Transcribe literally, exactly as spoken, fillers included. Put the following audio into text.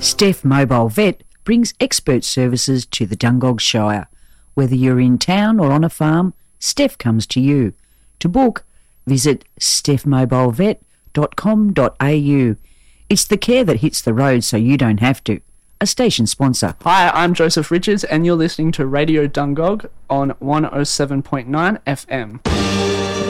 Steph Mobile Vet brings expert services to the Dungog Shire. Whether you're in town or on a farm, Steph comes to you. To book, visit steph mobile vet dot com dot a u. It's the care that hits the road so you don't have to. A station sponsor. Hi, I'm Joseph Richards and you're listening to Radio Dungog on one oh seven point nine F M.